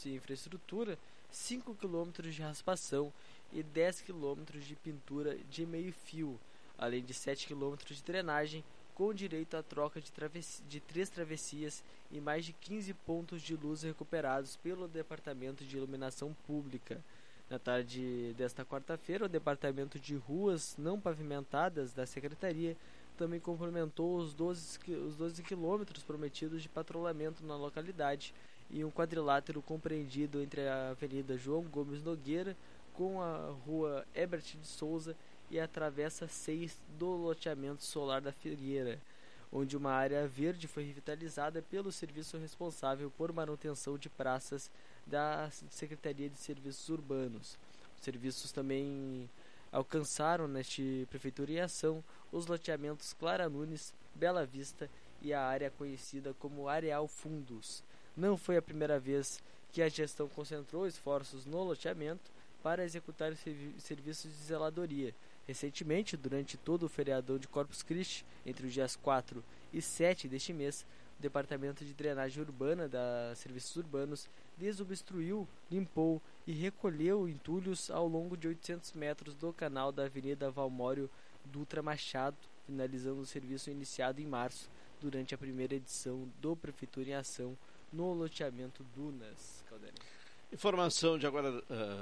e infraestrutura, 5 km de raspação e 10 km de pintura de meio fio, além de 7 km de drenagem, com direito à troca de 3 travessias e mais de 15 pontos de luz recuperados pelo Departamento de Iluminação Pública. Na tarde desta quarta-feira, o Departamento de Ruas Não Pavimentadas da Secretaria também complementou os 12 quilômetros prometidos de patrulhamento na localidade e um quadrilátero compreendido entre a Avenida João Gomes Nogueira com a Rua Herbert de Souza e a Travessa 6 do loteamento solar da Figueira, onde uma área verde foi revitalizada pelo serviço responsável por manutenção de praças da Secretaria de Serviços Urbanos. Os serviços também alcançaram neste Prefeitura em Ação os loteamentos Clara Nunes, Bela Vista e a área conhecida como Areal Fundos. Não foi a primeira vez que a gestão concentrou esforços no loteamento para executar serviços de zeladoria. Recentemente, durante todo o feriadão de Corpus Christi, entre os dias 4 e 7 deste mês, o Departamento de Drenagem Urbana da Serviços Urbanos desobstruiu, limpou e recolheu entulhos ao longo de 800 metros do canal da Avenida Valmório Dutra Machado, finalizando o serviço iniciado em março, durante a primeira edição do Prefeitura em Ação no loteamento Dunas. Caldeira. Informação de agora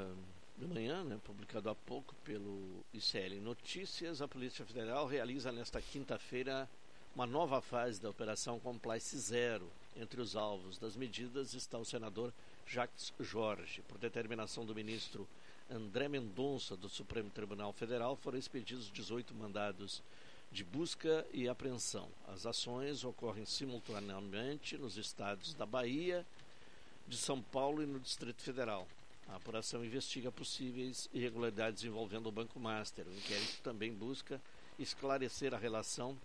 de manhã, publicado há pouco pelo ICL Notícias, a Polícia Federal realiza nesta quinta-feira uma nova fase da Operação Complice Zero. Entre os alvos das medidas está o senador Jacques Jorge. Por determinação do ministro André Mendonça, do Supremo Tribunal Federal, foram expedidos 18 mandados de busca e apreensão. As ações ocorrem simultaneamente nos estados da Bahia, de São Paulo e no Distrito Federal. A apuração investiga possíveis irregularidades envolvendo o Banco Master. O inquérito também busca esclarecer a relação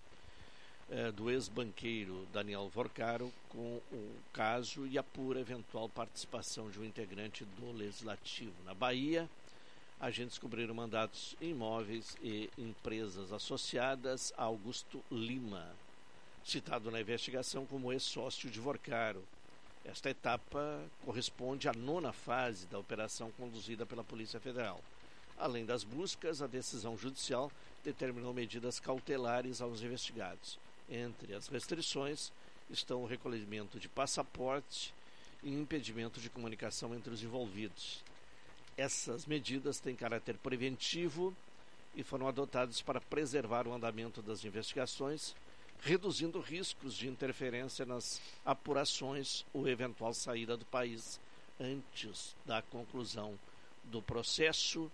do ex-banqueiro Daniel Vorcaro com o caso e apura eventual participação de um integrante do Legislativo. Na Bahia, agentes cobriram mandatos em imóveis e empresas associadas a Augusto Lima, citado na investigação como ex-sócio de Vorcaro. Esta etapa corresponde à 9ª fase da operação conduzida pela Polícia Federal. Além das buscas, a decisão judicial determinou medidas cautelares aos investigados. Entre as restrições estão o recolhimento de passaporte e impedimento de comunicação entre os envolvidos. Essas medidas têm caráter preventivo e foram adotadas para preservar o andamento das investigações, reduzindo riscos de interferência nas apurações ou eventual saída do país antes da conclusão do processo.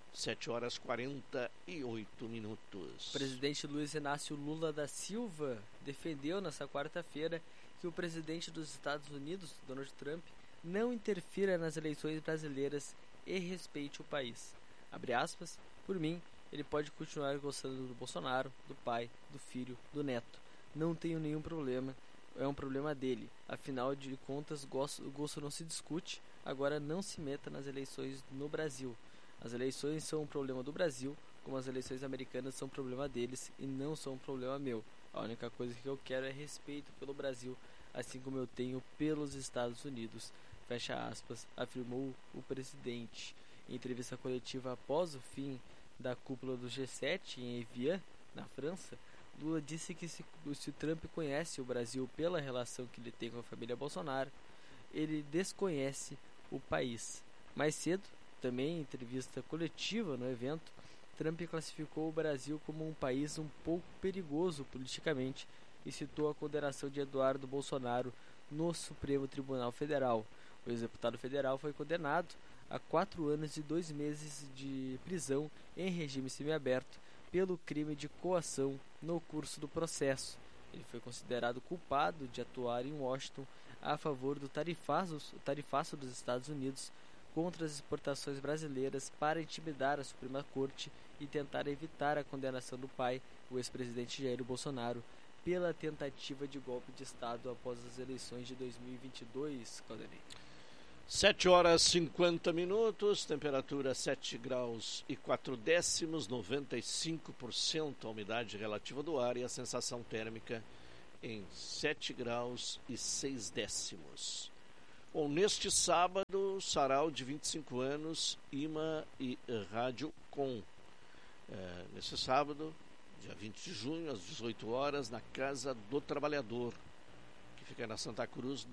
7h48. O presidente Luiz Inácio Lula da Silva defendeu nesta quarta-feira que o presidente dos Estados Unidos, Donald Trump, não interfira nas eleições brasileiras e respeite o país. Abre aspas, por mim, ele pode continuar gostando do Bolsonaro, do pai, do filho, do neto. Não tenho nenhum problema, é um problema dele. Afinal de contas, o gosto não se discute, agora não se meta nas eleições no Brasil. As eleições são um problema do Brasil, como as eleições americanas são um problema deles e não são um problema meu. A única coisa que eu quero é respeito pelo Brasil, assim como eu tenho pelos Estados Unidos. Fecha aspas, afirmou o presidente. Em entrevista coletiva após o fim da cúpula do G7 em Evian, na França, Lula disse que se Trump conhece o Brasil pela relação que ele tem com a família Bolsonaro, ele desconhece o país. Mais cedo, também em entrevista coletiva no evento, Trump classificou o Brasil como um país um pouco perigoso politicamente e citou a condenação de Eduardo Bolsonaro no Supremo Tribunal Federal. O ex-deputado federal foi condenado a 4 anos e 2 meses de prisão em regime semiaberto pelo crime de coação no curso do processo. Ele foi considerado culpado de atuar em Washington a favor do tarifaço dos Estados Unidos contra as exportações brasileiras para intimidar a Suprema Corte e tentar evitar a condenação do pai, o ex-presidente Jair Bolsonaro, pela tentativa de golpe de Estado após as eleições de 2022. Calderei. 7h50, temperatura 7 graus e 4 décimos, 95% a umidade relativa do ar e a sensação térmica em 7 graus e 6 décimos. Bom, neste sábado, sarau de 25 anos, IMA e Rádio Com. Nesse sábado, dia 20 de junho, às 18 horas, na Casa do Trabalhador, que fica na Santa Cruz,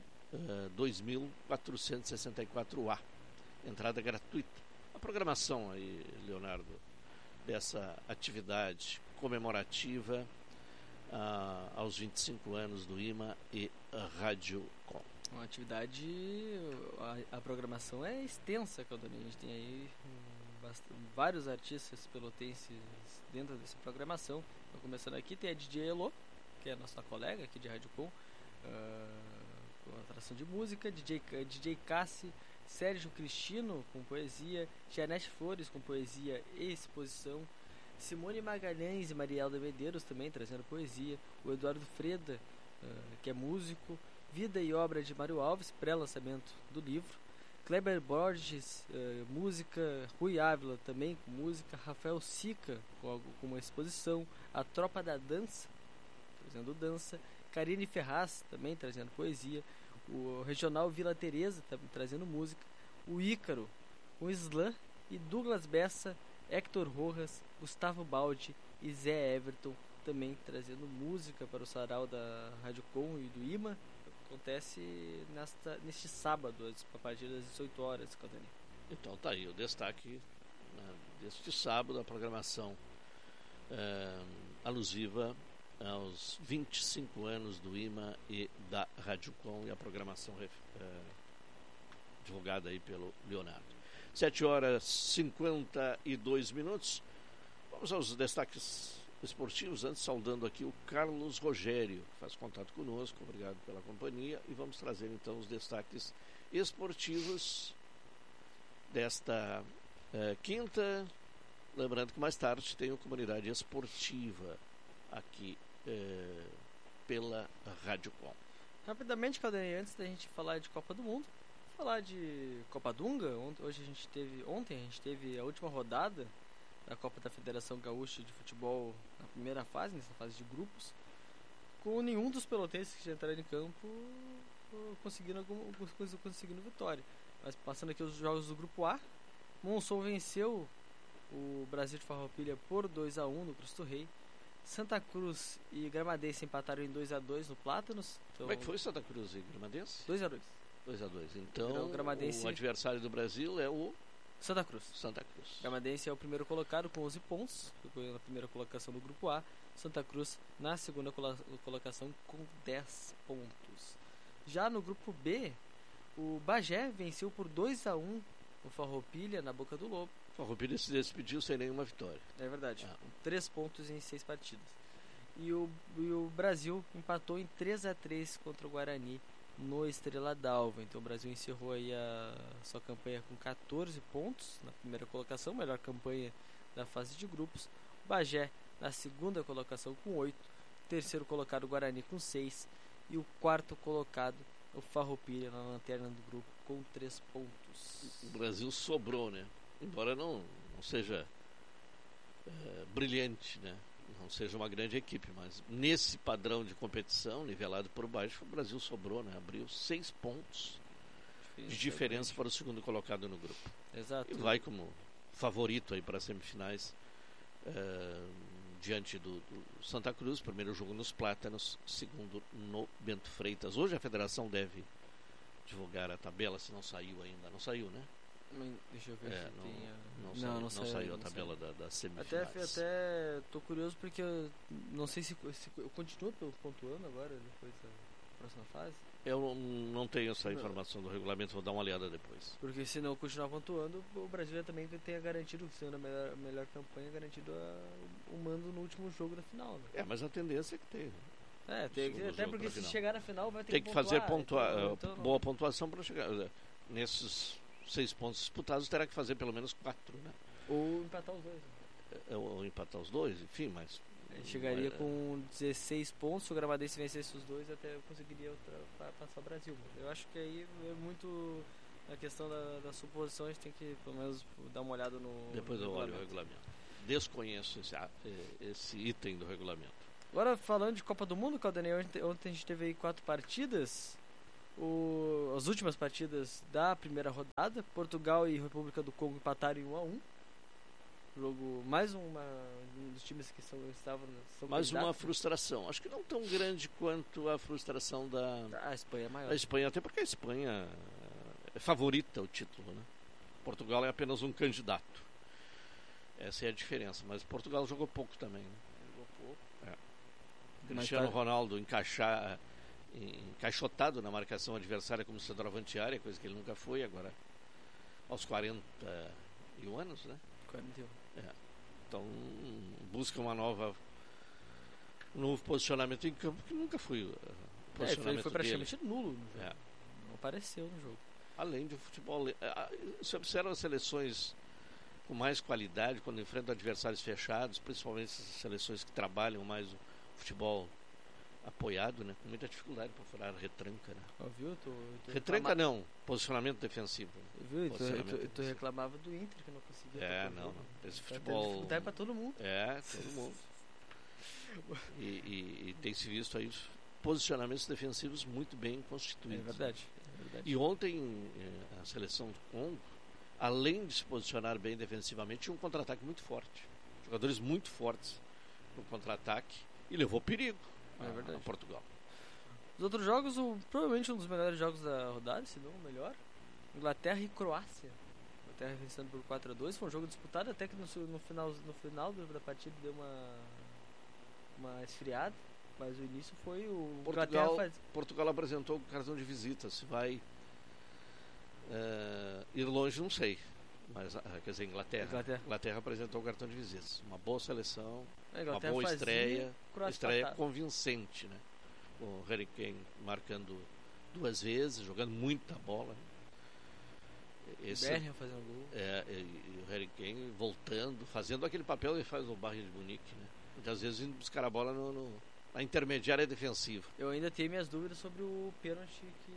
2464A. Entrada gratuita. A programação aí, Leonardo, dessa atividade comemorativa aos 25 anos do IMA e Rádio Com. Uma atividade, a programação é extensa, Caldani. A gente tem aí vários artistas pelotenses dentro dessa programação. Então, começando aqui, tem a DJ Elo, que é a nossa colega aqui de Rádio Com atração de música, DJ Cassi, Sérgio Cristino com poesia, Janete Flores com poesia e exposição, Simone Magalhães e Marielda Medeiros também trazendo poesia, o Eduardo Freda, que é músico, Vida e Obra de Mário Alves, pré-lançamento do livro, Kleber Borges, música, Rui Ávila também com música, Rafael Sica com uma exposição, a Tropa da Dança, trazendo dança, Karine Ferraz também trazendo poesia, o Regional Vila Teresa também trazendo música, o Ícaro, o Slam e Douglas Bessa, Hector Rojas, Gustavo Baldi e Zé Everton também trazendo música para o sarau da Rádio Com e do IMA. Acontece neste sábado, a partir das 18 horas, Caldani. Então tá aí o destaque deste sábado, a programação alusiva aos 25 anos do IMA e da Rádio Com, e a programação divulgada aí pelo Leonardo. 7 horas 52 minutos. Vamos aos destaques esportivos, antes saudando aqui o Carlos Rogério, que faz contato conosco. Obrigado pela companhia, e vamos trazer então os destaques esportivos desta quinta. Lembrando que mais tarde tem a Comunidade Esportiva aqui pela Rádio Com. Rapidamente, Caldani, antes da gente falar de Copa do Mundo, falar de Copa Dunga. Ontem a gente teve a última rodada da Copa da Federação Gaúcha de Futebol na primeira fase, nessa fase de grupos, com nenhum dos pelotenses que já entraram em campo conseguindo vitória. Mas passando aqui os jogos do grupo A, Monson venceu o Brasil de Farroupilha por 2-1 no Cristo Rei. Santa Cruz e Gramadense empataram em 2-2 no Plátanos. Então, como é que foi Santa Cruz e Gramadense? 2-2. 2-2. Então, o adversário do Brasil é o Santa Cruz. Gramadense é o primeiro colocado com 11 pontos, ficou na primeira colocação do grupo A. Santa Cruz na segunda colocação com 10 pontos. Já no grupo B, o Bagé venceu por 2-1 o Farroupilha na Boca do Lobo. O Farroupilha se despediu sem nenhuma vitória. É verdade, 3 pontos em 6 partidas. E o Brasil empatou em 3-3 contra o Guarani no Estrela d'Alva. Então o Brasil encerrou aí a sua campanha com 14 pontos na primeira colocação, melhor campanha da fase de grupos. O Bagé na segunda colocação com 8, terceiro colocado o Guarani com 6 e o quarto colocado o Farroupilha na lanterna do grupo com 3 pontos. O Brasil sobrou, né? Embora não seja brilhante, né? Não seja uma grande equipe, mas nesse padrão de competição, nivelado por baixo, o Brasil sobrou, né? Abriu 6 pontos de diferença para o segundo colocado no grupo. Exato. E vai como favorito aí para as semifinais, diante do Santa Cruz. Primeiro jogo nos Plátanos, segundo no Bento Freitas. Hoje a federação deve divulgar a tabela, se não saiu ainda. Não saiu, né? Deixa eu ver não saiu a tabela da semifinais. Até tô curioso porque eu não sei se eu continuo pontuando agora depois da próxima fase. Eu não tenho essa informação do regulamento, vou dar uma olhada depois. Porque se não continuar pontuando, o Brasil já também tenha garantido, sendo a melhor campanha, garantido o mando no último jogo da final, né? Mas a tendência é que tenha. Até porque se chegar na final vai ter que fazer então, boa pontuação para chegar. Nesses 6 pontos disputados, terá que fazer pelo menos 4, né? Ou empatar os dois. Ou empatar os dois, enfim, mas... chegaria com 16 pontos, se o Gramadense vencesse os dois, até conseguiria passar o Brasil. Eu acho que aí é muito a questão da suposição, a gente tem que pelo menos dar uma olhada no Depois eu olho o regulamento. Desconheço esse item do regulamento. Agora falando de Copa do Mundo, Caldani, ontem a gente teve aí 4 partidas. As últimas partidas da primeira rodada, Portugal e República do Congo empataram em 1-1. Jogo mais um dos times que estavam mais uma frustração. Acho que não tão grande quanto a frustração a Espanha é maior. A Espanha, até porque a Espanha é favorita ao título, né? Portugal é apenas um candidato. Essa é a diferença. Mas Portugal jogou pouco também, né? Jogou pouco. Cristiano Ronaldo encaixotado na marcação adversária como centroavante área, coisa que ele nunca foi, agora aos 41 anos, né? 41. Então busca um novo posicionamento em campo que nunca foi foi praticamente nulo no jogo. Não apareceu no jogo. Além de futebol, se observa as seleções com mais qualidade quando enfrentam adversários fechados, principalmente essas seleções que trabalham mais o futebol apoiado, né? Com muita dificuldade para furar retranca, né? Viu? Retranca não, posicionamento defensivo. Viu? Tu reclamava do Inter que não conseguia. Não. Esse futebol dá para todo mundo. Todo mundo. E tem se visto aí posicionamentos defensivos muito bem constituídos. É verdade. E ontem a seleção do Congo, além de se posicionar bem defensivamente, tinha um contra-ataque muito forte. Jogadores muito fortes no contra-ataque e levou perigo a Portugal. Os outros jogos, provavelmente um dos melhores jogos da rodada, se não o melhor, Inglaterra e Croácia. Inglaterra vencendo por 4-2, foi um jogo disputado até que no final da partida deu uma esfriada, mas o início foi o Portugal apresentou o cartão de visita. Se vai ir longe, não sei, mas quer dizer, Inglaterra apresentou o cartão de visita. Uma boa seleção, uma boa estreia convincente, né? O Harry Kane marcando 2 vezes, jogando muita bola. Bellingham fazendo gol. E o Harry Kane voltando, fazendo aquele papel que ele faz no Bayern de Munique, né? Muitas vezes indo buscar a bola na intermediária defensiva. Eu ainda tenho minhas dúvidas sobre o pênalti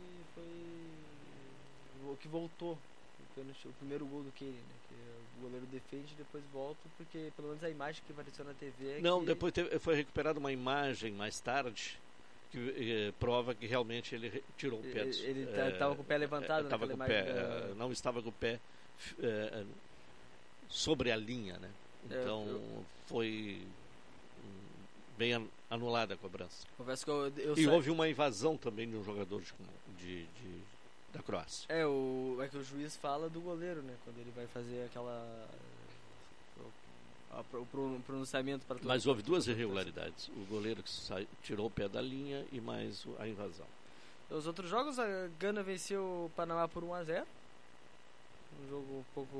que voltou. O primeiro gol do Kane, né? Que o goleiro defende e depois volta, porque pelo menos a imagem que apareceu na TV depois foi recuperada uma imagem mais tarde que prova que realmente ele tirou o pé. Ele estava com o pé levantado, não estava com o pé sobre a linha, né? Então foi bem anulada a cobrança. Confesso que e houve uma invasão também de um jogador da Croácia. É que o juiz fala do goleiro, né? Quando ele vai fazer o pronunciamento para tudo. Mas houve 2 irregularidades: o goleiro que tirou o pé da linha e mais a invasão. Os outros jogos, a Gana venceu o Panamá por 1-0. Um jogo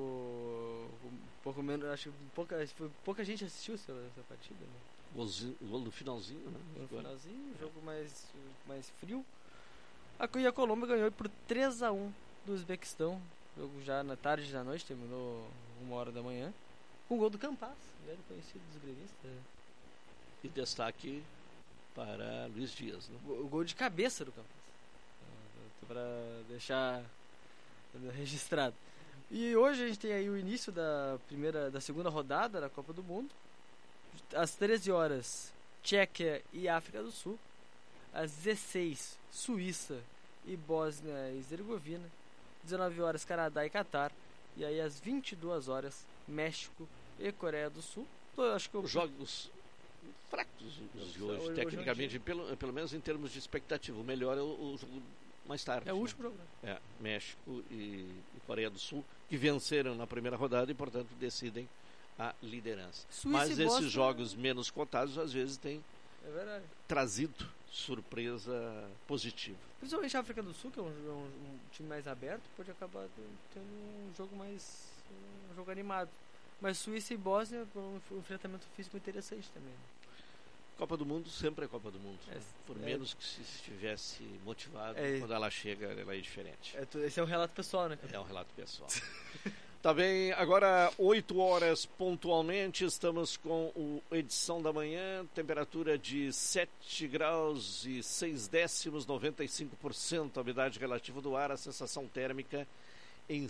um pouco menos, acho que pouca gente assistiu essa partida, né? O gol do finalzinho, né? No finalzinho, jogo mais frio. E a Colômbia ganhou por 3-1 do Uzbequistão. Jogo já na tarde da noite, terminou 1h da manhã. Com o gol do Campas, velho conhecido dos gremistas. E destaque para Luiz Dias, né? O gol de cabeça do Campas. Para deixar registrado. E hoje a gente tem aí o início da segunda rodada da Copa do Mundo. Às 13 horas, Tchequia e África do Sul. Às 16, Suíça e Bósnia e Herzegovina. 19 horas, Canadá e Catar. E aí às 22 horas, México e Coreia do Sul. Acho que os jogos fracos de hoje, tecnicamente, pelo menos em termos de expectativa. O melhor é o jogo mais tarde. É o último jogo, né? México e Coreia do Sul, que venceram na primeira rodada e, portanto, decidem a liderança. Mas esses jogos menos cotados, às vezes, têm trazido surpresa positiva. Principalmente a África do Sul, que é um time mais aberto, pode acabar tendo um jogo animado. Mas Suíça e Bósnia, um enfrentamento físico interessante também. Copa do Mundo sempre é Copa do Mundo. Por menos que se estivesse motivado, quando ela chega, ela é diferente. Esse é um relato pessoal, né? É um relato pessoal. Tá bem, agora 8 horas pontualmente, estamos com a edição da manhã, temperatura de 7 graus e 6 décimos, 95% a umidade relativa do ar, a sensação térmica em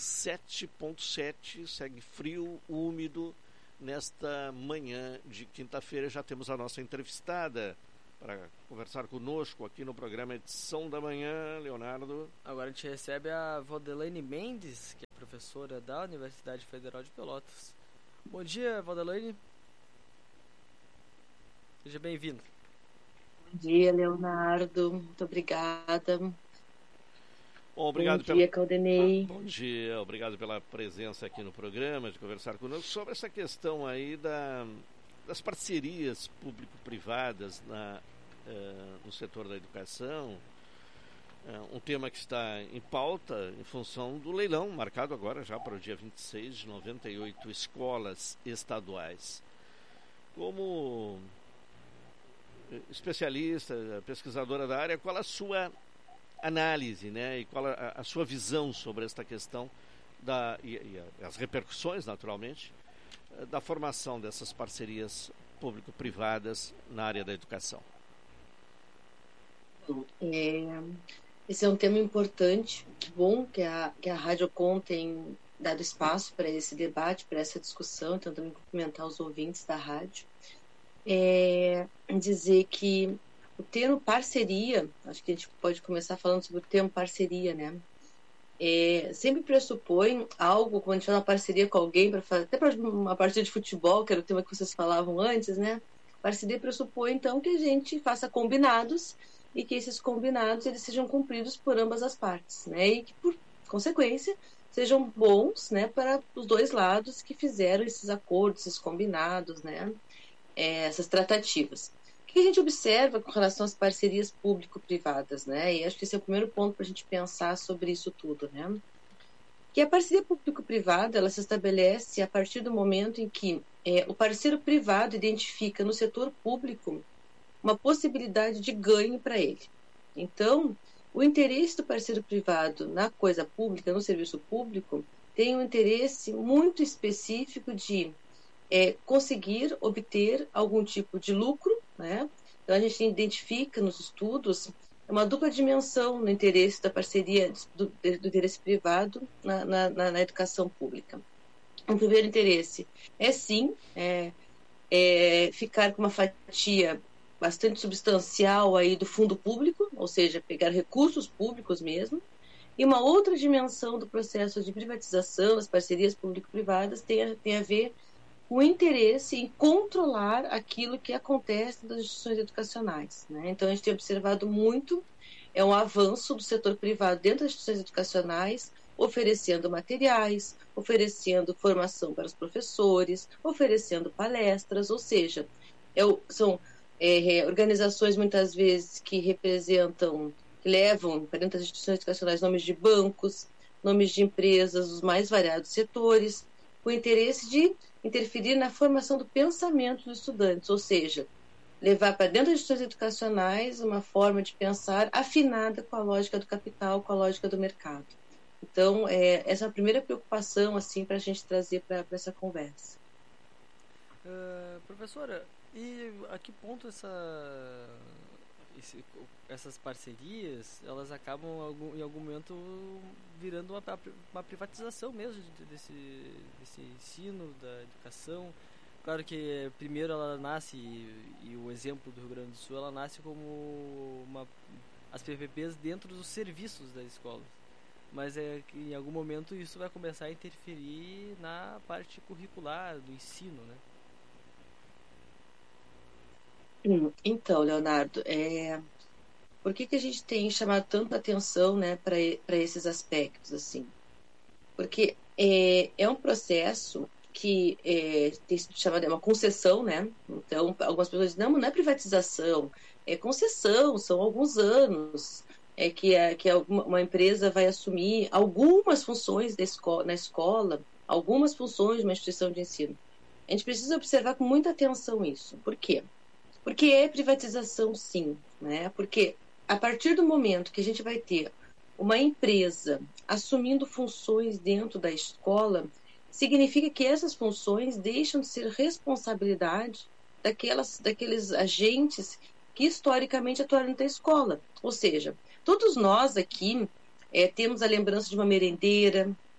7,7, segue frio, úmido. Nesta manhã de quinta-feira já temos a nossa entrevistada, para conversar conosco aqui no programa Edição da Manhã, Leonardo. Agora a gente recebe a Valdelaine Mendes, que é professora da Universidade Federal de Pelotas. Bom dia, Valdelaine. Seja bem-vindo. Bom dia, Leonardo. Muito obrigada. Bom, obrigado. Bom dia, Caldenei. Bom dia, obrigado pela presença aqui no programa, de conversar conosco sobre essa questão aí das parcerias público-privadas no setor da educação. Um tema que está em pauta em função do leilão, marcado agora já para o dia 26 de 98 escolas estaduais. Como especialista, pesquisadora da área, qual a sua análise, né, e qual a sua visão sobre esta questão e as repercussões, naturalmente, da formação dessas parcerias público-privadas na área da educação? Esse é um tema importante, bom que a Radiocom tem dado espaço para esse debate, para essa discussão, então também cumprimentar os ouvintes da rádio. Dizer que o termo parceria, acho que a gente pode começar falando sobre o termo parceria, né? Sempre pressupõe algo, quando a gente fala uma parceria com alguém, para fazer, até para uma partida de futebol, que era o tema que vocês falavam antes, né? Parceria pressupõe, então, que a gente faça combinados e que esses combinados eles sejam cumpridos por ambas as partes, né? E que, por consequência, sejam bons, né, para os dois lados que fizeram esses acordos, esses combinados, né? Essas tratativas. O que a gente observa com relação às parcerias público-privadas, né? E acho que esse é o primeiro ponto para a gente pensar sobre isso tudo, né? Que a parceria público-privada ela se estabelece a partir do momento em que o parceiro privado identifica no setor público uma possibilidade de ganho para ele. Então, o interesse do parceiro privado na coisa pública, no serviço público, tem um interesse muito específico de conseguir obter algum tipo de lucro, né? Então a gente identifica nos estudos uma dupla dimensão no interesse da parceria do interesse privado na educação pública. O primeiro interesse sim ficar com uma fatia bastante substancial aí do fundo público, ou seja, pegar recursos públicos mesmo. E uma outra dimensão do processo de privatização das parcerias público-privadas tem a ver o interesse em controlar aquilo que acontece nas instituições educacionais, né? Então, a gente tem observado muito um avanço do setor privado dentro das instituições educacionais, oferecendo materiais, oferecendo formação para os professores, oferecendo palestras, ou seja, são organizações muitas vezes que representam, que levam para dentro das instituições educacionais nomes de bancos, nomes de empresas dos mais variados setores, com o interesse de interferir na formação do pensamento dos estudantes, ou seja, levar para dentro das instituições educacionais uma forma de pensar afinada com a lógica do capital, com a lógica do mercado. Então, essa é a primeira preocupação assim, para a gente trazer para essa conversa. Professora, e a que ponto essas parcerias, elas acabam em algum momento virando uma privatização mesmo desse ensino, da educação? Claro que primeiro ela nasce, e o exemplo do Rio Grande do Sul, ela nasce como as PPPs dentro dos serviços da escola. Mas que em algum momento isso vai começar a interferir na parte curricular do ensino, né? Então, Leonardo, por que a gente tem chamado tanta atenção, né, para esses aspectos, assim? Porque é um processo que tem sido chamado de uma concessão, né? Então, algumas pessoas dizem, não é privatização, é concessão, são alguns anos que uma empresa vai assumir algumas funções na escola, algumas funções de uma instituição de ensino. A gente precisa observar com muita atenção isso. Por quê? Porque é privatização, sim, né? Porque a partir do momento que a gente vai ter uma empresa assumindo funções dentro da escola, significa que essas funções deixam de ser responsabilidade daqueles agentes que historicamente atuaram dentro da escola. Ou seja, todos nós aqui temos a lembrança de uma merendeira,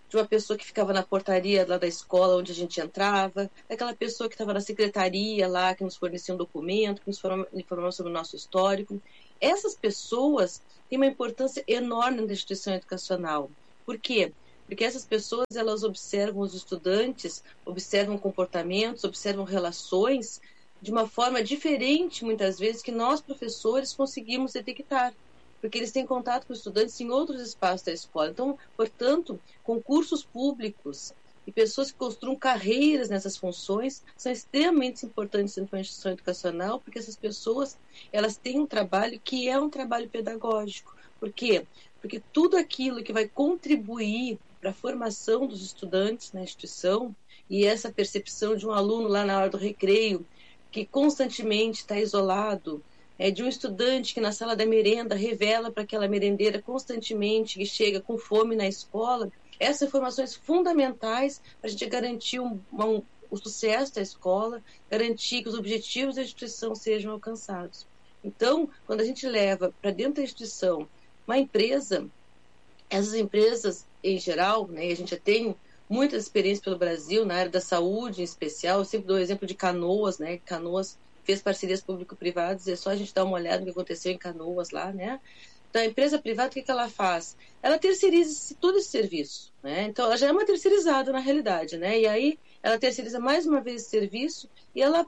de uma pessoa que ficava na portaria lá da escola onde a gente entrava, daquela pessoa que estava na secretaria lá, que nos fornecia um documento, que nos informava sobre o nosso histórico. Essas pessoas têm uma importância enorme na instituição educacional. Por quê? Porque essas pessoas, elas observam os estudantes, observam comportamentos, observam relações de uma forma diferente, muitas vezes, que nós, professores, conseguimos detectar. Porque eles têm contato com estudantes em outros espaços da escola. Então, portanto, concursos públicos e pessoas que construam carreiras nessas funções são extremamente importantes dentro da instituição educacional, porque essas pessoas, elas têm um trabalho que é um trabalho pedagógico. Por quê? Porque tudo aquilo que vai contribuir para a formação dos estudantes na instituição, e essa percepção de um aluno lá na hora do recreio, que constantemente está isolado, de um estudante que na sala da merenda revela para aquela merendeira constantemente que chega com fome na escola, essas informações fundamentais para a gente garantir o sucesso da escola, garantir que os objetivos da instituição sejam alcançados. Então, quando a gente leva para dentro da instituição uma empresa, essas empresas em geral, né, a gente já tem muitas experiências pelo Brasil, na área da saúde em especial. Eu sempre dou o exemplo de Canoas, né? Canoas fez parcerias público-privadas, é só a gente dar uma olhada no que aconteceu em Canoas lá, né? Então, a empresa privada, o que ela faz? Ela terceiriza todo esse serviço, né? Então, ela já é uma terceirizada na realidade, né? E aí, ela terceiriza mais uma vez esse serviço e ela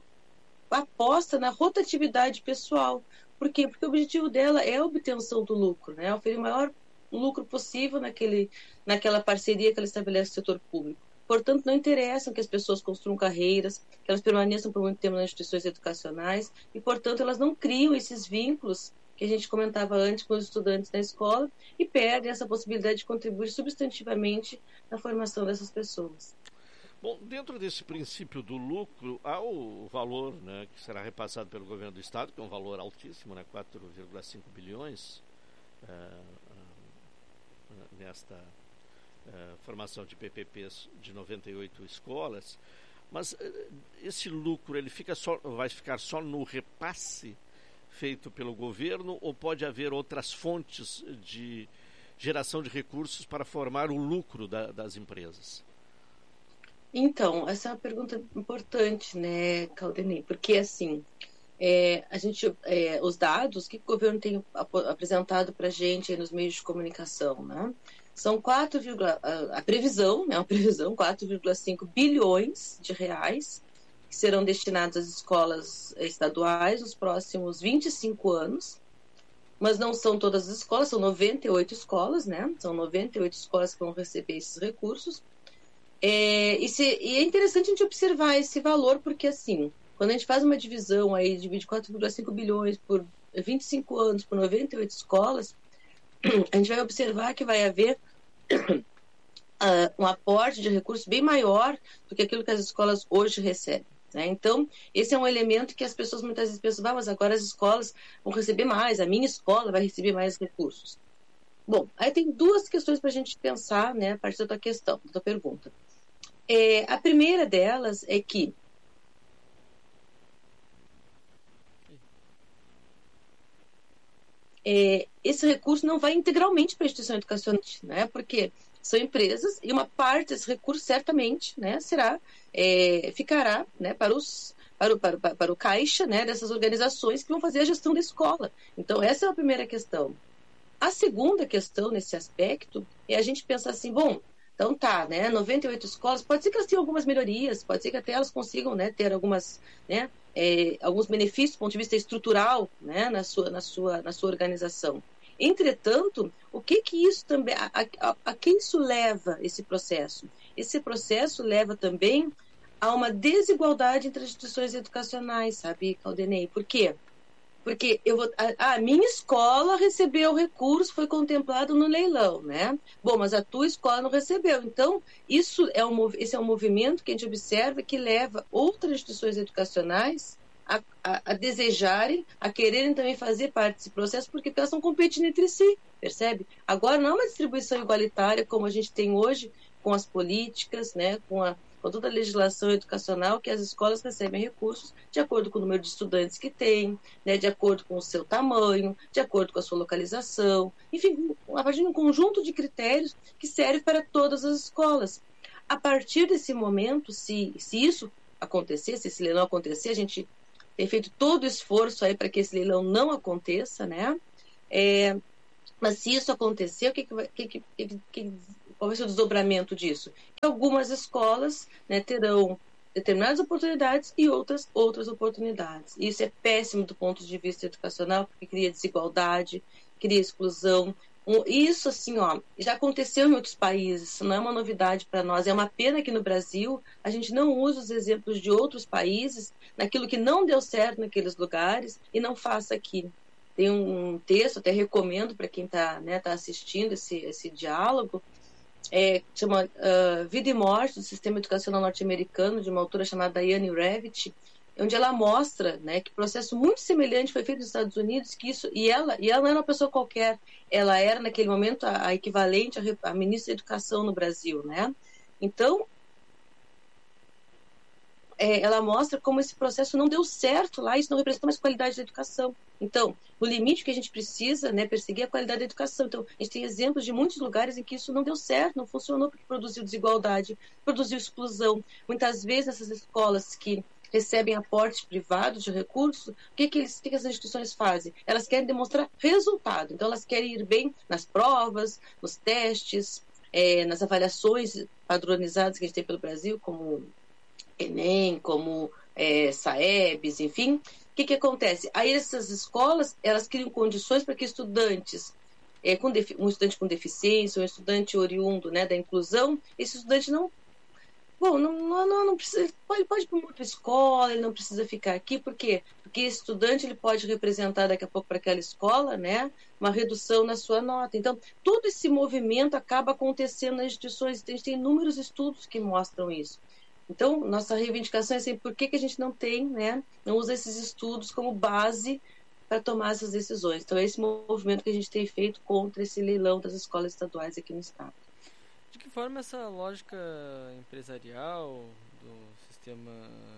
aposta na rotatividade pessoal. Por quê? Porque o objetivo dela é a obtenção do lucro, né? Oferecer o maior lucro possível naquela parceria que ela estabelece com o setor público. Portanto, não interessam que as pessoas construam carreiras, que elas permaneçam por muito tempo nas instituições educacionais e, portanto, elas não criam esses vínculos que a gente comentava antes com os estudantes da escola e perdem essa possibilidade de contribuir substantivamente na formação dessas pessoas. Bom, dentro desse princípio do lucro, há o valor, né, que será repassado pelo governo do Estado, que é um valor altíssimo, né, 4,5 bilhões, nesta formação de PPPs de 98 escolas, mas esse lucro ele vai ficar só no repasse feito pelo governo ou pode haver outras fontes de geração de recursos para formar o lucro das empresas? Então, essa é uma pergunta importante, né, Caldenei? Porque, assim, os dados que o governo tem apresentado para a gente aí nos meios de comunicação, né? São a previsão, né, 4,5 bilhões de reais que serão destinados às escolas estaduais nos próximos 25 anos, mas não são todas as escolas, são 98 escolas, né? São 98 escolas que vão receber esses recursos. E é interessante a gente observar esse valor, porque, assim, quando a gente faz uma divisão aí, divide 4,5 bilhões por 25 anos, por 98 escolas, a gente vai observar que vai haver um aporte de recursos bem maior do que aquilo que as escolas hoje recebem, né? Então, esse é um elemento que as pessoas muitas vezes pensam, mas agora as escolas vão receber mais, a minha escola vai receber mais recursos. Bom, aí tem duas questões para a gente pensar, né, a partir da tua pergunta. A primeira delas é que esse recurso não vai integralmente para a instituição educacional, né? Porque são empresas e uma parte desse recurso certamente, né, ficará, né, para o caixa, né, dessas organizações que vão fazer a gestão da escola. Então, essa é a primeira questão. A segunda questão nesse aspecto é a gente pensar assim, bom, então tá, né, 98 escolas, pode ser que elas tenham algumas melhorias, pode ser que até elas consigam, né, ter algumas, né, alguns benefícios do ponto de vista estrutural, né, na sua organização. Entretanto, o que isso também, a que isso leva, esse processo? Esse processo leva também a uma desigualdade entre as instituições educacionais, sabe, Caldenei? Por quê? Porque a minha escola recebeu recurso, foi contemplado no leilão, né? Bom, mas a tua escola não recebeu. Então, esse é um movimento que a gente observa que leva outras instituições educacionais a desejarem, a quererem também fazer parte desse processo, porque elas estão competindo entre si, percebe? Agora não é uma distribuição igualitária como a gente tem hoje com as políticas, né, com toda a legislação educacional, que as escolas recebem recursos de acordo com o número de estudantes que tem, né, de acordo com o seu tamanho, de acordo com a sua localização, enfim, a partir de um conjunto de critérios que serve para todas as escolas. A partir desse momento, se isso acontecer, se esse leilão acontecer, a gente tem feito todo o esforço aí para que esse leilão não aconteça, né? Mas se isso acontecer, qual vai ser o desdobramento disso? Que algumas escolas, né, terão determinadas oportunidades e outras oportunidades. Isso é péssimo do ponto de vista educacional, porque cria desigualdade, cria exclusão. Isso, assim, já aconteceu em outros países, isso não é uma novidade para nós. É uma pena que no Brasil a gente não usa os exemplos de outros países naquilo que não deu certo naqueles lugares e não faça aqui. Tem um texto, até recomendo para quem está, né, assistindo esse diálogo, chama Vida e Morte do Sistema Educacional Norte-Americano, de uma autora chamada Diane Revit, onde ela mostra, né, que processo muito semelhante foi feito nos Estados Unidos, e ela não era uma pessoa qualquer, ela era naquele momento a equivalente à ministra da Educação no Brasil, né? Então, ela mostra como esse processo não deu certo lá, isso não representa mais qualidade da educação. Então, no limite que a gente precisa, né, perseguir a qualidade da educação. Então, a gente tem exemplos de muitos lugares em que isso não deu certo, não funcionou, porque produziu desigualdade, produziu exclusão. Muitas vezes, essas escolas que recebem aporte privado de recursos, o que as instituições fazem? Elas querem demonstrar resultado. Então, elas querem ir bem nas provas, nos testes, nas avaliações padronizadas que a gente tem pelo Brasil, como Enem, como SAEBs, enfim. O que acontece? Aí essas escolas, elas criam condições para que estudantes, um estudante com deficiência, um estudante oriundo, né, da inclusão, esse estudante não precisa, pode ir para uma outra escola, ele não precisa ficar aqui, por quê? Porque esse estudante ele pode representar daqui a pouco para aquela escola, né, uma redução na sua nota. Então, todo esse movimento acaba acontecendo nas instituições, a gente tem inúmeros estudos que mostram isso. Então, nossa reivindicação é sempre por que a gente não tem, né, não usa esses estudos como base para tomar essas decisões. Então, é esse movimento que a gente tem feito contra esse leilão das escolas estaduais aqui no estado. De que forma essa lógica empresarial do sistema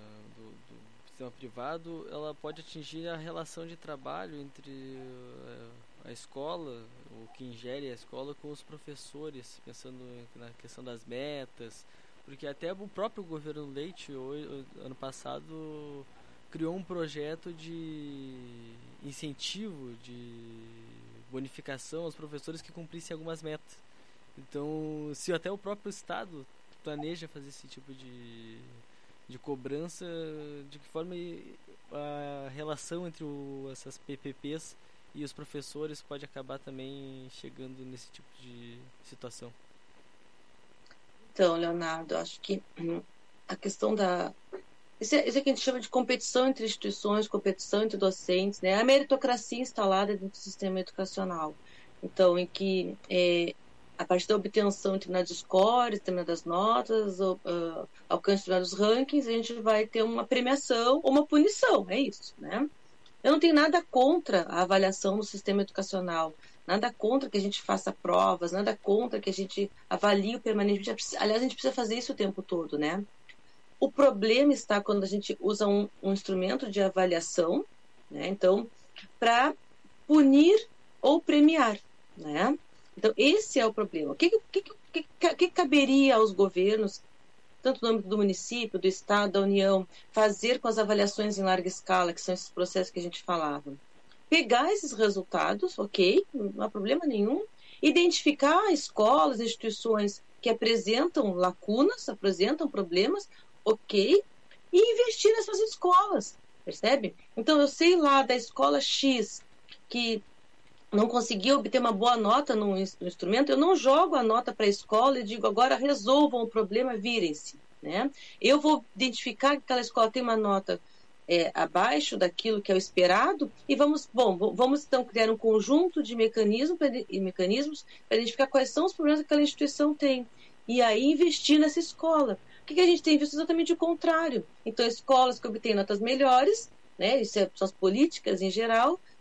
privado, ela pode atingir a relação de trabalho entre a escola, o que ingere a escola, com os professores, pensando na questão das metas? Porque até o próprio governo Leite, ano passado, criou um projeto de incentivo, de bonificação aos professores que cumprissem algumas metas. Então, se até o próprio Estado planeja fazer esse tipo de cobrança, de que forma a relação entre essas PPPs e os professores pode acabar também chegando nesse tipo de situação? Então, Leonardo, acho que a questão isso é que a gente chama de competição entre instituições, competição entre docentes, né? A meritocracia instalada dentro do sistema educacional. Então, em que a partir da obtenção de determinados scores, determinadas notas, alcance de determinados rankings, a gente vai ter uma premiação ou uma punição, é isso, né? Eu não tenho nada contra a avaliação no sistema educacional, nada contra que a gente faça provas, nada contra que a gente avalie permanentemente. Aliás, a gente precisa fazer isso o tempo todo, né? O problema está quando a gente usa um instrumento de avaliação, né? Então, para punir ou premiar, né? Então, esse é o problema. O que caberia aos governos, tanto no âmbito do município, do Estado, da União, fazer com as avaliações em larga escala, que são esses processos que a gente falava? Pegar esses resultados, ok, não há problema nenhum, identificar escolas, instituições que apresentam lacunas, apresentam problemas, ok, e investir nessas escolas, percebe? Então, eu sei lá da escola X que não conseguiu obter uma boa nota no instrumento, eu não jogo a nota para a escola e digo, agora resolvam o problema, virem-se, né? Eu vou identificar que aquela escola tem uma nota abaixo daquilo que é o esperado e vamos então criar um conjunto de mecanismos para identificar quais são os problemas que aquela instituição tem e aí investir nessa escola. O que a gente tem visto? Exatamente o contrário. Então, escolas que obtêm notas melhores, né, isso são as políticas em geral,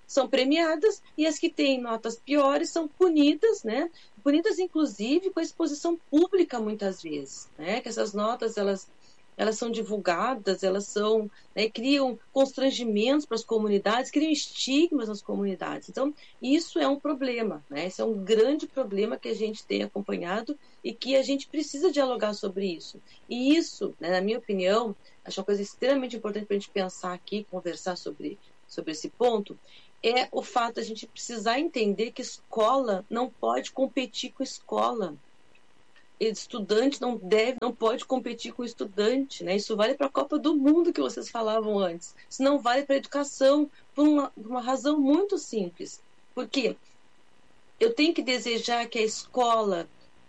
são premiadas e as que têm notas piores são punidas, né? Punidas, inclusive, com a exposição pública, muitas vezes, né? Que essas notas, elas são divulgadas, elas são, né, criam constrangimentos para as comunidades, criam estigmas nas comunidades. Então, isso é um problema, né? Esse é um grande problema que a gente tem acompanhado e que a gente precisa dialogar sobre isso. E isso, né, na minha opinião, acho uma coisa extremamente importante para a gente pensar aqui, conversar sobre esse ponto, é o fato de a gente precisar entender que escola não pode competir com escola. Estudante não pode competir com estudante, né? Isso vale para a Copa do Mundo que vocês falavam antes. Isso não vale para a educação por uma razão muito simples. Porque eu tenho que desejar que a escola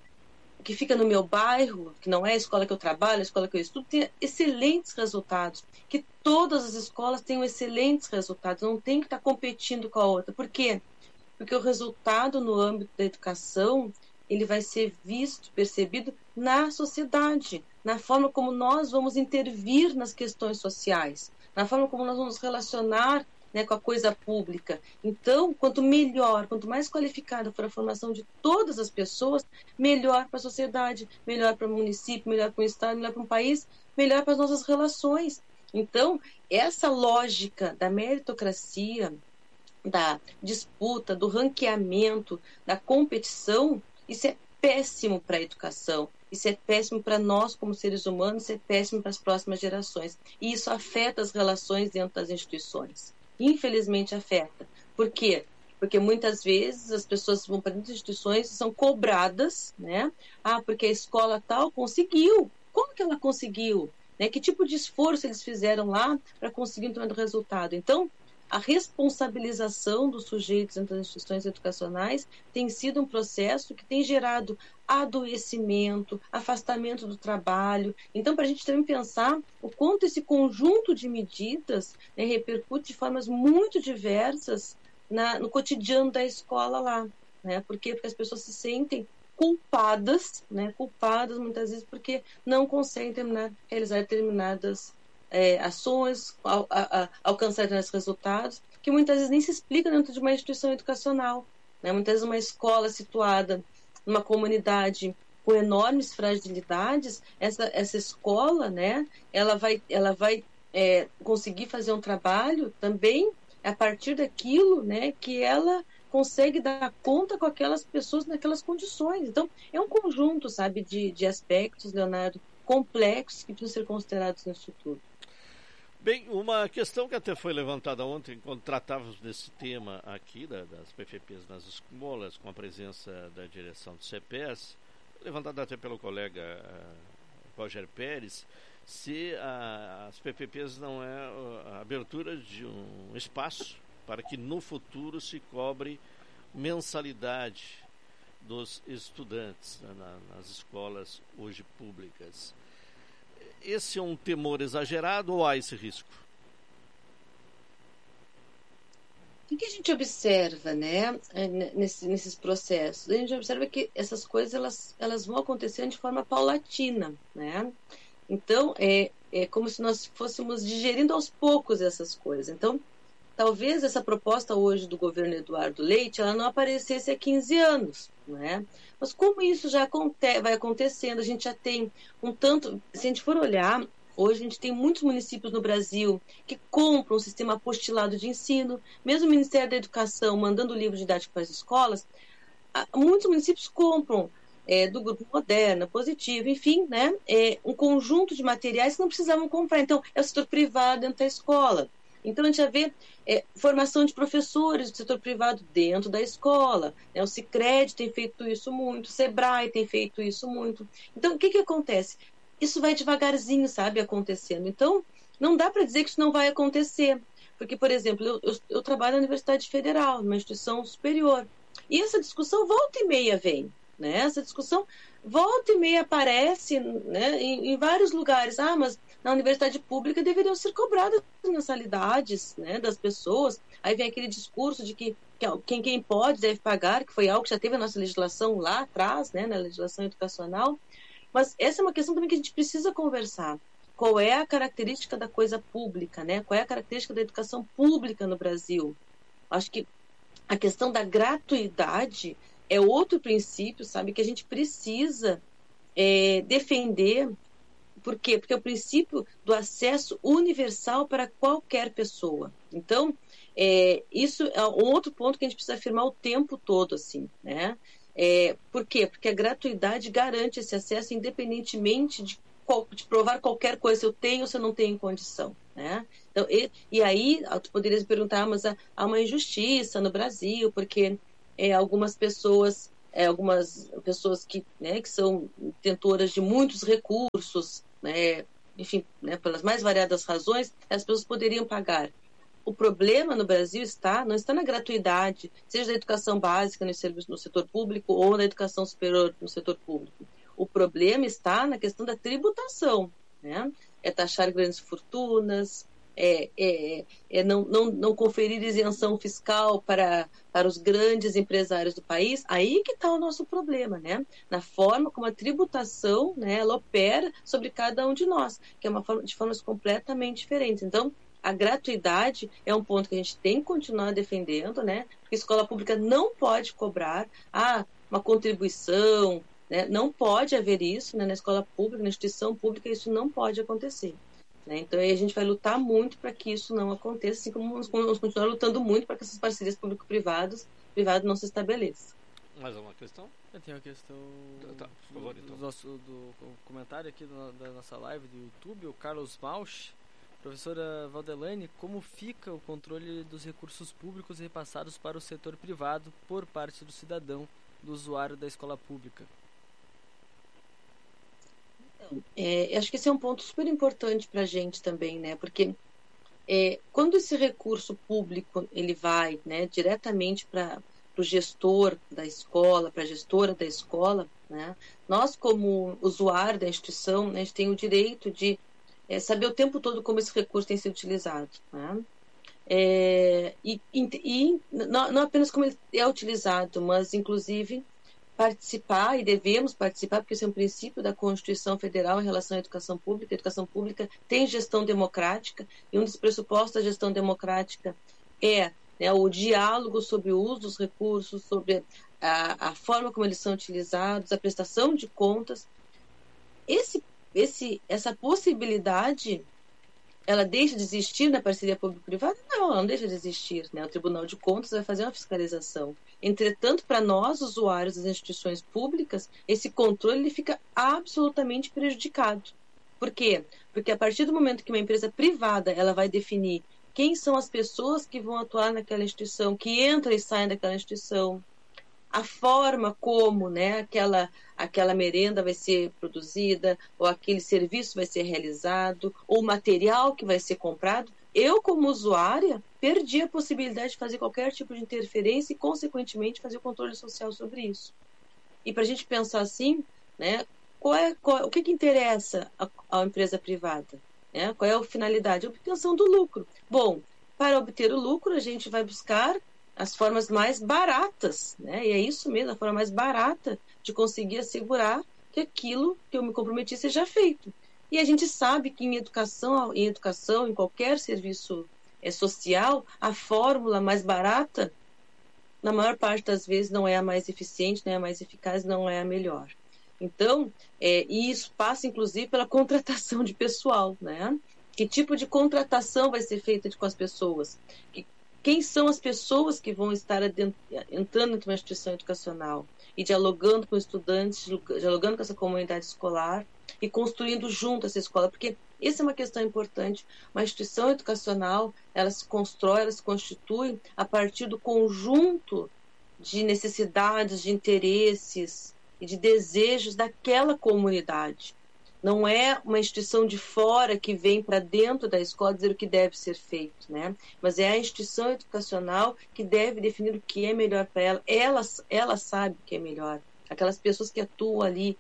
que fica no meu bairro, que não é a escola que eu trabalho, a escola que eu estudo, tenha excelentes resultados. Que todas as escolas tenham excelentes resultados. Não tem que estar competindo com a outra. Por quê? Porque o resultado no âmbito da educação ele vai ser visto, percebido na sociedade, na forma como nós vamos intervir nas questões sociais, na forma como nós vamos relacionar, né, com a coisa pública. Então, quanto melhor, quanto mais qualificada for a formação de todas as pessoas, melhor para a sociedade, melhor para o município, melhor para o estado, melhor para um país, melhor para as nossas relações. Então, essa lógica da meritocracia, da disputa, do ranqueamento, da competição, isso é péssimo para a educação, isso é péssimo para nós como seres humanos, isso é péssimo para as próximas gerações. E isso afeta as relações dentro das instituições. Infelizmente afeta. Por quê? Porque muitas vezes as pessoas vão para dentro das instituições e são cobradas, né? Porque a escola tal conseguiu. Como que ela conseguiu? Né? Que tipo de esforço eles fizeram lá para conseguir um determinado resultado? Então, a responsabilização dos sujeitos entre as instituições educacionais tem sido um processo que tem gerado adoecimento, afastamento do trabalho. Então, para a gente também pensar o quanto esse conjunto de medidas, né, repercute de formas muito diversas no cotidiano da escola lá. Né? Por quê? Porque as pessoas se sentem culpadas, né? Culpadas muitas vezes porque não conseguem realizar determinadas ações, alcançar determinados resultados, que muitas vezes nem se explica dentro de uma instituição educacional. Né? Muitas vezes uma escola situada numa comunidade com enormes fragilidades, essa escola, né, ela vai conseguir fazer um trabalho também a partir daquilo, né, que ela consegue dar conta com aquelas pessoas naquelas condições. Então, é um conjunto, sabe, de aspectos, Leonardo, complexos que precisam ser considerados nisso tudo. Bem, uma questão que até foi levantada ontem, quando tratávamos desse tema aqui, das PFPs nas escolas, com a presença da direção do CEPES, levantada até pelo colega Roger Pérez, se as PPPs não é a abertura de um espaço para que no futuro se cobre mensalidade dos estudantes nas escolas hoje públicas. Esse é um temor exagerado ou há esse risco? O que a gente observa, né, nesses processos? A gente observa que essas coisas elas vão acontecendo de forma paulatina, né? Então, é como se nós fôssemos digerindo aos poucos essas coisas. Então, talvez essa proposta hoje do governo Eduardo Leite ela não aparecesse há 15 anos, né? Mas como isso já vai acontecendo, a gente já tem um tanto... Se a gente for olhar, hoje a gente tem muitos municípios no Brasil que compram um sistema apostilado de ensino, mesmo o Ministério da Educação mandando o livro didático para as escolas, muitos municípios compram do Grupo Moderna, Positivo, enfim, né? Um conjunto de materiais que não precisavam comprar. Então, é o setor privado dentro da escola. Então, a gente já vê formação de professores do setor privado dentro da escola. Né? O Sicredi tem feito isso muito, o Sebrae tem feito isso muito. Então, o que acontece? Isso vai devagarzinho, sabe, acontecendo. Então, não dá para dizer que isso não vai acontecer. Porque, por exemplo, eu trabalho na Universidade Federal, numa instituição superior. E essa discussão volta e meia vem. Né? Essa discussão volta e meia aparece, né, em vários lugares. Mas na universidade pública deveriam ser cobradas as mensalidades, né, das pessoas. Aí vem aquele discurso de que quem pode deve pagar, que foi algo que já teve a nossa legislação lá atrás, né, na legislação educacional. Mas essa é uma questão também que a gente precisa conversar. Qual é a característica da coisa pública, né? Qual é a característica da educação pública no Brasil? Acho que a questão da gratuidade é outro princípio, sabe, que a gente precisa defender. Por quê? Porque é o princípio do acesso universal para qualquer pessoa. Então, isso é um outro ponto que a gente precisa afirmar o tempo todo, assim, né? Por quê? Porque a gratuidade garante esse acesso independentemente de provar qualquer coisa, se eu tenho ou se eu não tenho condição, né? Então, e aí, tu poderias perguntar, mas há uma injustiça no Brasil, porque algumas pessoas que são detentoras de muitos recursos, né, enfim, né, pelas mais variadas razões, as pessoas poderiam pagar. O problema no Brasil não está na gratuidade, seja da educação básica no setor público ou na educação superior no setor público. O problema está na questão da tributação, né? É taxar grandes fortunas, não conferir isenção fiscal para os grandes empresários do país. Aí que está o nosso problema, né? Na forma como a tributação, né, ela opera sobre cada um de nós, que é de formas completamente diferentes. Então, a gratuidade é um ponto que a gente tem que continuar defendendo, né? Porque a escola pública não pode cobrar uma contribuição, né? Não pode haver isso, né? Na escola pública, na instituição pública, isso não pode acontecer. Né? Então, aí a gente vai lutar muito para que isso não aconteça, assim como vamos continuar lutando muito para que essas parcerias público-privado não se estabeleçam. Mais uma questão? Eu tenho a questão por favor, então. do comentário aqui da nossa live do YouTube, o Carlos Mauch. Professora Valdelane, como fica o controle dos recursos públicos repassados para o setor privado por parte do cidadão, do usuário da escola pública? Acho que esse é um ponto super importante para a gente também, né? Porque quando esse recurso público ele vai, né, diretamente para o gestor da escola, para a gestora da escola, né? Nós, como usuário da instituição, né, a gente tem o direito de saber o tempo todo como esse recurso tem sido utilizado, né? Não apenas como ele é utilizado, mas inclusive participar, e devemos participar, porque esse é um princípio da Constituição Federal em relação à educação pública. A educação pública tem gestão democrática, e um dos pressupostos da gestão democrática é, né, o diálogo sobre o uso dos recursos, sobre a forma como eles são utilizados, a prestação de contas. Essa possibilidade, ela deixa de existir na parceria público-privada? Não, ela não deixa de existir, né? O Tribunal de Contas vai fazer uma fiscalização. Entretanto, para nós, usuários das instituições públicas, esse controle ele fica absolutamente prejudicado. Por quê? Porque a partir do momento que uma empresa privada ela vai definir quem são as pessoas que vão atuar naquela instituição, que entram e saem daquela instituição, a forma como, né, aquela merenda vai ser produzida, ou aquele serviço vai ser realizado, ou o material que vai ser comprado, eu, como usuária, perdi a possibilidade de fazer qualquer tipo de interferência e, consequentemente, fazer o controle social sobre isso. E para a gente pensar assim, né, o que interessa à empresa privada? Né? Qual é a finalidade? A obtenção do lucro. Bom, para obter o lucro, a gente vai buscar as formas mais baratas, né? E é isso mesmo, a forma mais barata de conseguir assegurar que aquilo que eu me comprometi seja feito. E a gente sabe que em educação, em qualquer serviço social, a fórmula mais barata, na maior parte das vezes, não é a mais eficiente, não é a mais eficaz, não é a melhor. Então, e isso passa, inclusive, pela contratação de pessoal, né? Que tipo de contratação vai ser feita com as pessoas? Quem são as pessoas que vão estar entrando em uma instituição educacional e dialogando com estudantes, dialogando com essa comunidade escolar e construindo junto essa escola? Porque essa é uma questão importante. Uma instituição educacional, ela se constrói, ela se constitui a partir do conjunto de necessidades, de interesses e de desejos daquela comunidade. Não é uma instituição de fora que vem para dentro da escola dizer o que deve ser feito, né? Mas é a instituição educacional que deve definir o que é melhor para ela. Ela sabe o que é melhor. Aquelas pessoas que atuam ali,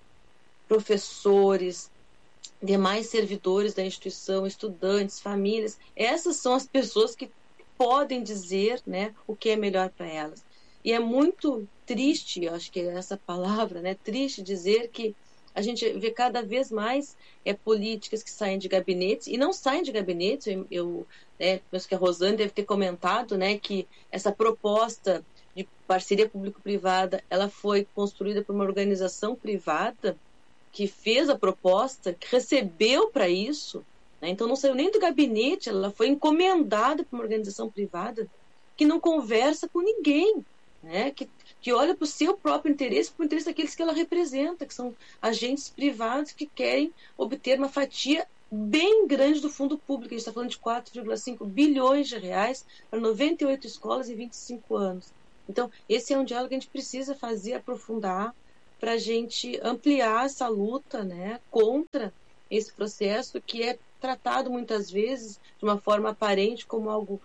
professores, demais servidores da instituição, estudantes, famílias, essas são as pessoas que podem dizer, né, o que é melhor para elas. E é muito triste, eu acho que é essa palavra, né, triste dizer que a gente vê cada vez mais políticas que saem de gabinetes, e não saem de gabinetes, penso que a Rosane deve ter comentado, né, que essa proposta de parceria público-privada, ela foi construída por uma organização privada que fez a proposta, que recebeu para isso, né? Então não saiu nem do gabinete, ela foi encomendada por uma organização privada que não conversa com ninguém, né? Que olha para o seu próprio interesse, para o interesse daqueles que ela representa, que são agentes privados que querem obter uma fatia bem grande do fundo público. A gente está falando de 4,5 bilhões de reais para 98 escolas em 25 anos. Então, esse é um diálogo que a gente precisa fazer, aprofundar, para a gente ampliar essa luta, né, contra esse processo que é tratado muitas vezes de uma forma aparente como algo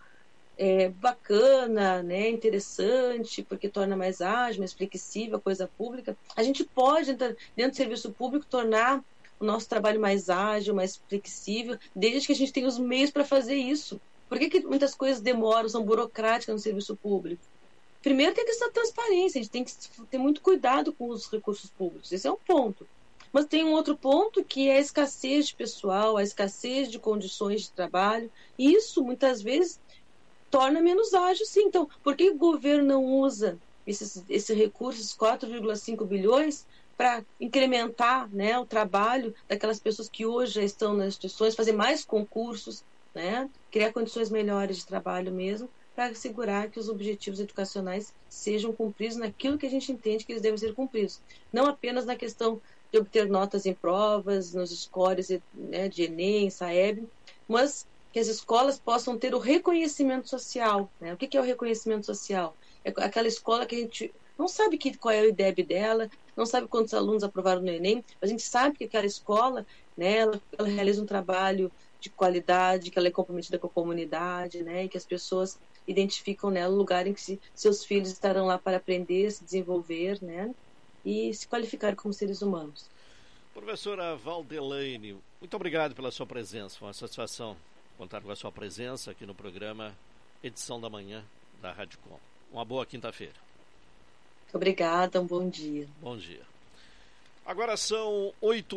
bacana, né, interessante, porque torna mais ágil, mais flexível a coisa pública. A gente pode, dentro do serviço público, tornar o nosso trabalho mais ágil, mais flexível, desde que a gente tenha os meios para fazer isso. Por que muitas coisas demoram, são burocráticas no serviço público? Primeiro tem a questão da transparência, a gente tem que ter muito cuidado com os recursos públicos, esse é um ponto. Mas tem um outro ponto que é a escassez de pessoal, a escassez de condições de trabalho, e isso muitas vezes torna menos ágil, sim. Então, por que o governo não usa esse recurso, esses 4,5 bilhões, para incrementar, né, o trabalho daquelas pessoas que hoje já estão nas instituições, fazer mais concursos, né, criar condições melhores de trabalho mesmo, para assegurar que os objetivos educacionais sejam cumpridos naquilo que a gente entende que eles devem ser cumpridos. Não apenas na questão de obter notas em provas, nos scores, né, de Enem, Saeb, mas que as escolas possam ter o reconhecimento social, né? O que é o reconhecimento social? É aquela escola que a gente não sabe qual é o IDEB dela, não sabe quantos alunos aprovaram no Enem, mas a gente sabe que aquela escola, né, ela realiza um trabalho de qualidade, que ela é comprometida com a comunidade, né, e que as pessoas identificam nela o lugar em que seus filhos estarão lá para aprender, se desenvolver, né, e se qualificar como seres humanos. Professora Valdelaine, muito obrigado pela sua presença, foi uma satisfação contar com a sua presença aqui no programa Edição da Manhã da Rádio Com. Uma boa quinta-feira. Obrigada, um bom dia. Bom dia. Agora são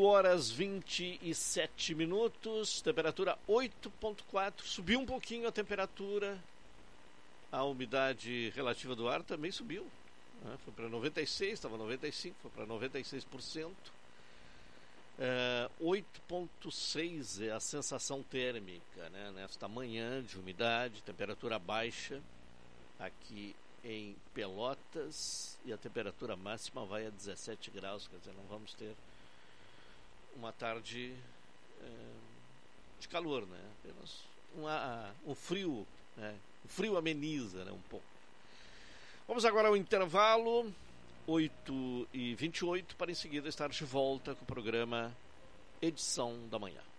8h27, temperatura 8,4, subiu um pouquinho a temperatura, a umidade relativa do ar também subiu, né? Foi para 96, estava 95, foi para 96%. 8,6 é a sensação térmica, né, nesta manhã de umidade, temperatura baixa aqui em Pelotas, e a temperatura máxima vai a 17 graus, quer dizer, não vamos ter uma tarde de calor, né, apenas um frio, né, o frio ameniza, né, um pouco. Vamos agora ao intervalo, 8h28, para em seguida estar de volta com o programa Edição da Manhã.